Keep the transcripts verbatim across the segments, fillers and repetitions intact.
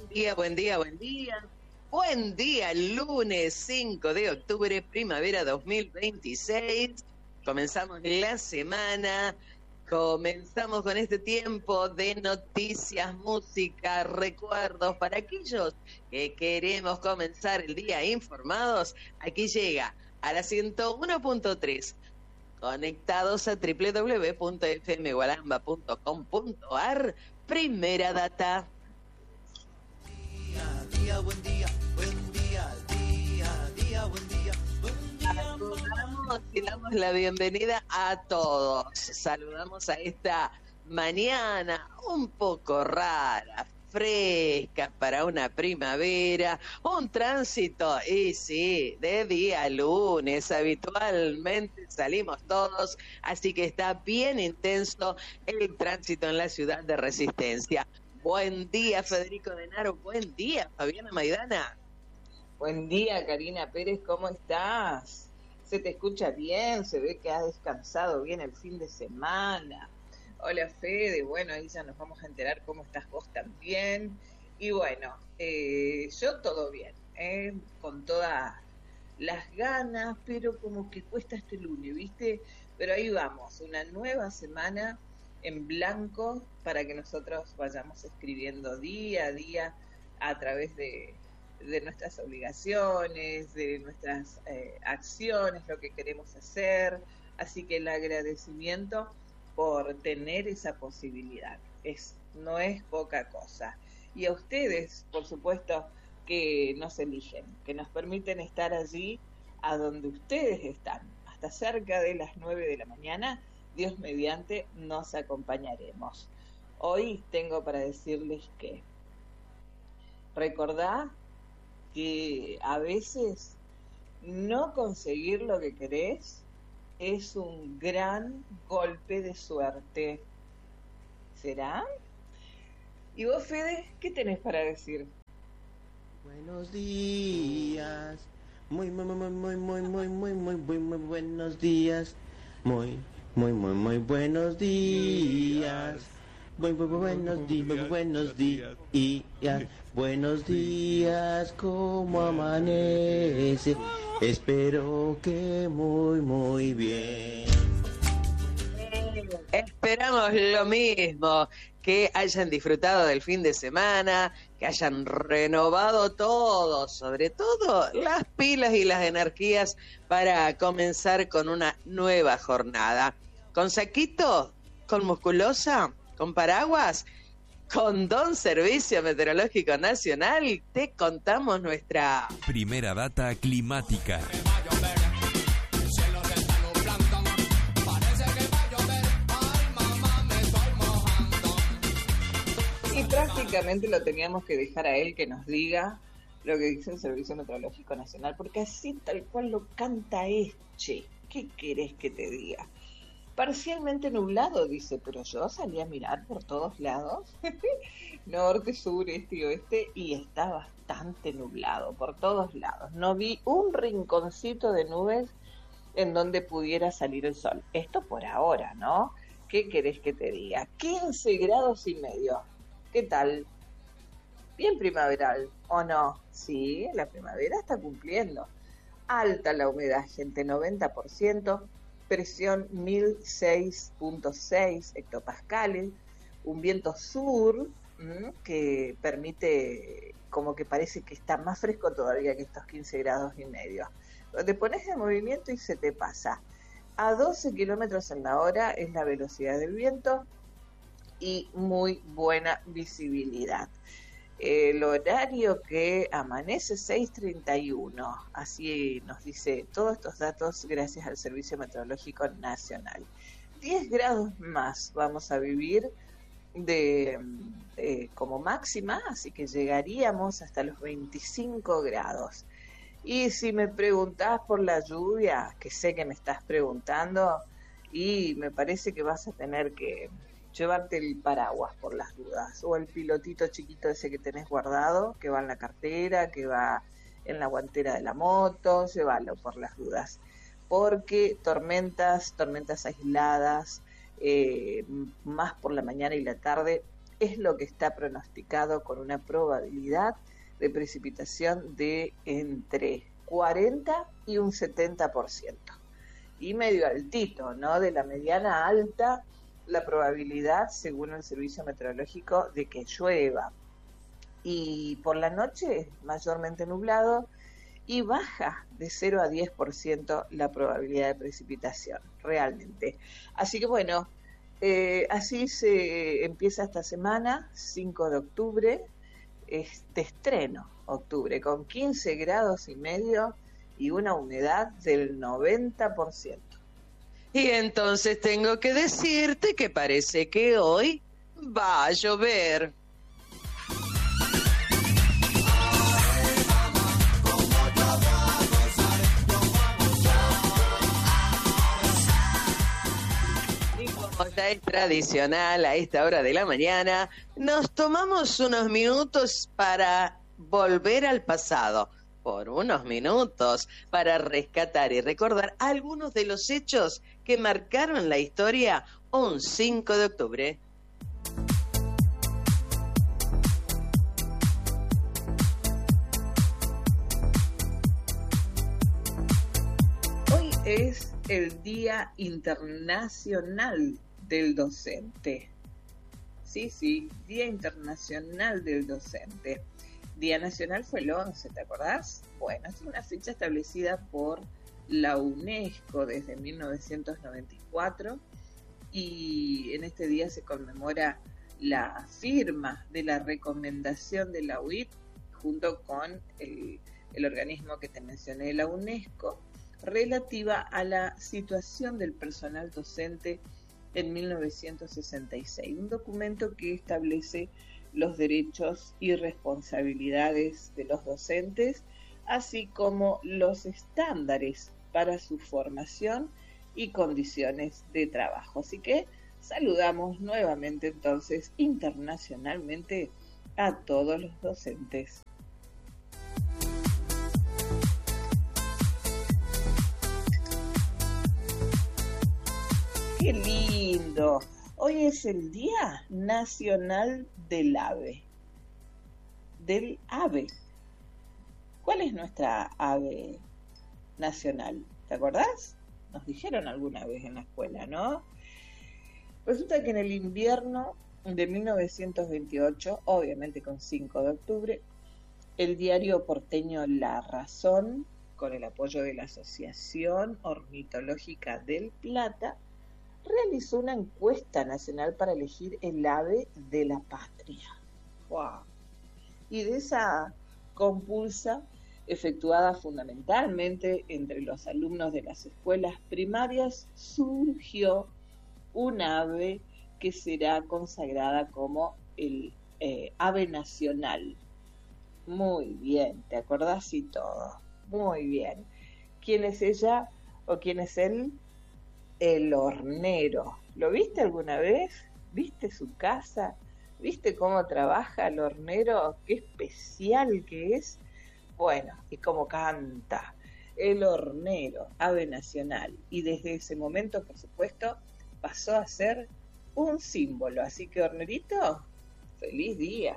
día, buen día, buen día. Buen día, lunes cinco de octubre, primavera dos mil veintiséis. Comenzamos la semana, comenzamos con este tiempo de noticias, música, recuerdos para aquellos que queremos comenzar el día informados. Aquí llega a la ciento uno punto tres. Conectados a doble u doble u doble u punto f m guaramba punto com punto a r. Primera Data. Día, día, buen día, buen día, día, día, buen día, buen día. Saludamos y damos la bienvenida a todos. Saludamos a esta mañana un poco rara, fresca para una primavera, un tránsito, y sí, de día lunes, habitualmente salimos todos, así que está bien intenso el tránsito en la ciudad de Resistencia. Buen día, Federico Denaro, buen día, Fabiana Maidana. Buen día, Karina Pérez, ¿cómo estás? Se te escucha bien, se ve que has descansado bien el fin de semana. Hola, Fede, bueno, ahí ya nos vamos a enterar cómo estás vos también. Y bueno, eh, yo todo bien, eh, con todas las ganas, pero como que cuesta este lunes, ¿viste? Pero ahí vamos, una nueva semana en blanco para que nosotros vayamos escribiendo día a día a través de, de nuestras obligaciones, de nuestras eh, acciones, lo que queremos hacer. Así que el agradecimiento por tener esa posibilidad es no es poca cosa. Y a ustedes, por supuesto, que nos eligen, que nos permiten estar allí a donde ustedes están, hasta cerca de las nueve de la mañana. Dios mediante, nos acompañaremos. Hoy tengo para decirles que recordá que a veces no conseguir lo que querés es un gran golpe de suerte. ¿Será? ¿Y vos, Fede, qué tenés para decir? Buenos días. Muy, muy, muy, muy, muy, muy, muy, muy, muy, muy buenos días. Muy, muy, muy, muy buenos días. Muy, muy, muy buenos días, muy buenos días. Buenos días, ¿cómo amanece? Espero que muy, muy bien. Esperamos lo mismo, que hayan disfrutado del fin de semana, que hayan renovado todo, sobre todo las pilas y las energías para comenzar con una nueva jornada. Con saquito, con musculosa, con paraguas, con Don Servicio Meteorológico Nacional, te contamos nuestra Primera Data climática. Y prácticamente lo teníamos que dejar a él que nos diga lo que dice el Servicio Meteorológico Nacional, porque así tal cual lo canta Eche. ¿Qué querés que te diga? Parcialmente nublado, dice, pero yo salí a mirar por todos lados, norte, sur, este y oeste, y está bastante nublado por todos lados. No vi un rinconcito de nubes en donde pudiera salir el sol. Esto por ahora, ¿no? ¿Qué querés que te diga? quince grados y medio. ¿Qué tal? Bien primaveral, ¿o no? Sí, la primavera está cumpliendo. Alta la humedad, gente, noventa por ciento. Presión mil seis punto seis hectopascales, un viento sur mmm, que permite, como que parece que está más fresco todavía que estos quince grados y medio. Te pones en movimiento y se te pasa. A doce kilómetros en la hora es la velocidad del viento y muy buena visibilidad. El horario que amanece seis treinta y uno, así nos dice todos estos datos gracias al Servicio Meteorológico Nacional. diez grados más vamos a vivir de, de como máxima, así que llegaríamos hasta los veinticinco grados. Y si me preguntás por la lluvia, que sé que me estás preguntando, y me parece que vas a tener que llevarte el paraguas por las dudas, o el pilotito chiquito ese que tenés guardado, que va en la cartera, que va en la guantera de la moto, llévalo por las dudas, porque tormentas, tormentas aisladas, eh, más por la mañana y la tarde, es lo que está pronosticado con una probabilidad de precipitación de entre cuarenta y un setenta por ciento. Y medio altito, ¿no? De la mediana alta, la probabilidad, según el Servicio Meteorológico, de que llueva. Y por la noche, mayormente nublado, y baja de cero a diez por ciento la probabilidad de precipitación, realmente. Así que bueno, eh, así se empieza esta semana, cinco de octubre, este estreno octubre, con quince grados y medio y una humedad del noventa por ciento. Y entonces tengo que decirte que parece que hoy va a llover. Y como ya es tradicional a esta hora de la mañana, nos tomamos unos minutos para volver al pasado. Por unos minutos, para rescatar y recordar algunos de los hechos que marcaron la historia un cinco de octubre. Hoy es el Día Internacional del Docente. Sí, sí, Día Internacional del Docente. Día Nacional fue el once, ¿te acordás? Bueno, es una fecha establecida por la UNESCO desde mil novecientos noventa y cuatro y en este día se conmemora la firma de la recomendación de la U I T junto con el, el organismo que te mencioné, la UNESCO, relativa a la situación del personal docente en mil novecientos sesenta y seis, un documento que establece los derechos y responsabilidades de los docentes, así como los estándares para su formación y condiciones de trabajo. Así que saludamos nuevamente entonces internacionalmente a todos los docentes. ¡Qué lindo! Hoy es el Día Nacional del Ave. Del ave. ¿Cuál es nuestra ave nacional? ¿Te acordás? Nos dijeron alguna vez en la escuela, ¿no? Resulta que en el invierno de mil novecientos veintiocho, obviamente con cinco de octubre, el diario porteño La Razón, con el apoyo de la Asociación Ornitológica del Plata, realizó una encuesta nacional para elegir el ave de la patria. ¡Wow! Y de esa compulsa, efectuada fundamentalmente entre los alumnos de las escuelas primarias, surgió un ave que será consagrada como el eh, ave nacional. Muy bien, ¿te acordás y todo? Muy bien. ¿Quién es ella o quién es él? El hornero. ¿Lo viste alguna vez? ¿Viste su casa? ¿Viste cómo trabaja el hornero? ¡Qué especial que es! Bueno, y cómo canta. El hornero, ave nacional. Y desde ese momento, por supuesto, pasó a ser un símbolo. Así que, hornerito, feliz día.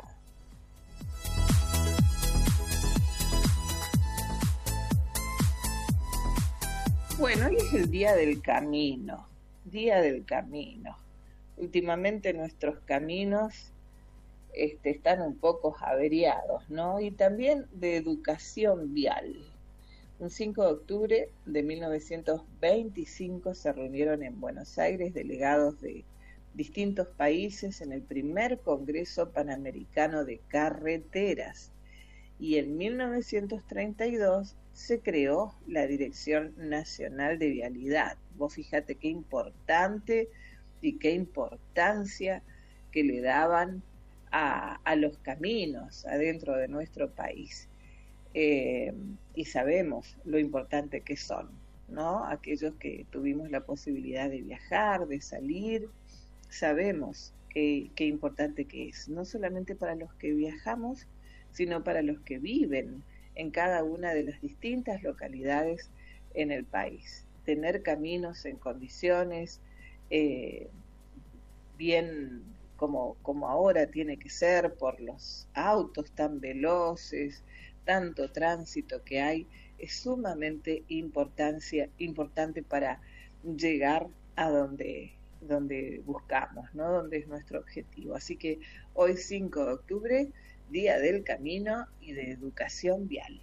Bueno, hoy es el Día del Camino, Día del Camino. Últimamente nuestros caminos este, están un poco averiados, ¿no? Y también de educación vial. Un cinco de octubre de mil novecientos veinticinco se reunieron en Buenos Aires delegados de distintos países en el primer Congreso Panamericano de Carreteras. Y en mil novecientos treinta y dos se creó la Dirección Nacional de Vialidad. Vos fíjate qué importante y qué importancia que le daban a, a los caminos adentro de nuestro país. Eh, y sabemos lo importante que son, ¿no? Aquellos que tuvimos la posibilidad de viajar, de salir, sabemos qué, qué importante que es, no solamente para los que viajamos, sino para los que viven en cada una de las distintas localidades en el país. Tener caminos en condiciones eh, bien como, como ahora tiene que ser, por los autos tan veloces, tanto tránsito que hay, es sumamente importancia, importante para llegar a donde, donde buscamos, ¿no? Donde es nuestro objetivo. Así que hoy cinco de octubre, Día del Camino y de Educación Vial.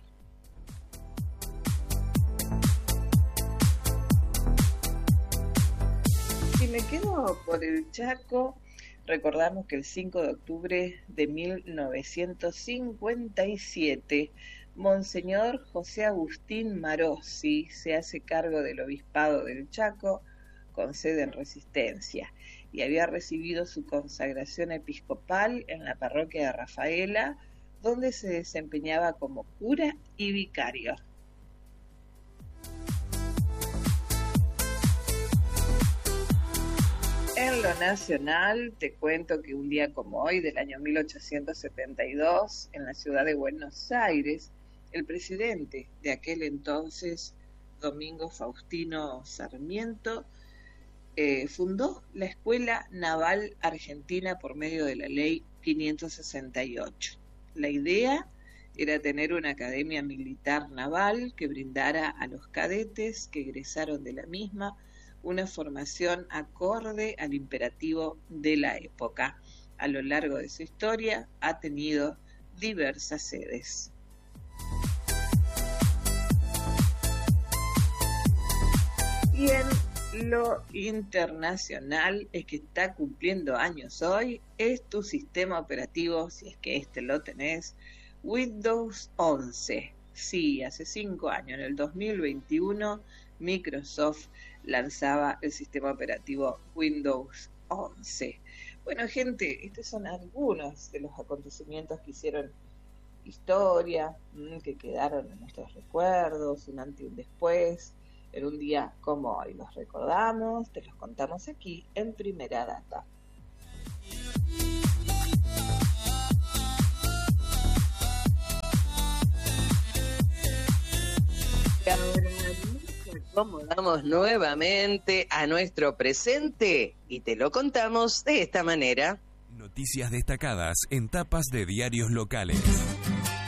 Si me quedo por el Chaco, recordamos que el cinco de octubre de mil novecientos cincuenta y siete, Monseñor José Agustín Marossi se hace cargo del Obispado del Chaco, con sede en Resistencia, y había recibido su consagración episcopal en la parroquia de Rafaela, donde se desempeñaba como cura y vicario. En lo nacional, te cuento que un día como hoy, del año mil ochocientos setenta y dos, en la ciudad de Buenos Aires, el presidente de aquel entonces, Domingo Faustino Sarmiento, eh, fundó la Escuela Naval Argentina por medio de la Ley quinientos sesenta y ocho. La idea era tener una academia militar naval que brindara a los cadetes que egresaron de la misma una formación acorde al imperativo de la época. A lo largo de su historia ha tenido diversas sedes. Y en lo internacional, es que está cumpliendo años hoy, es tu sistema operativo, si es que este lo tenés, Windows once. Sí, hace cinco años, en el dos mil veintiuno, Microsoft lanzaba el sistema operativo Windows once. Bueno, gente, estos son algunos de los acontecimientos que hicieron historia, que quedaron en nuestros recuerdos, un antes y un después, en un día como hoy. Los recordamos, te los contamos aquí en Primera Data. Acomodamos nuevamente a nuestro presente y te lo contamos de esta manera. Noticias destacadas en tapas de diarios locales.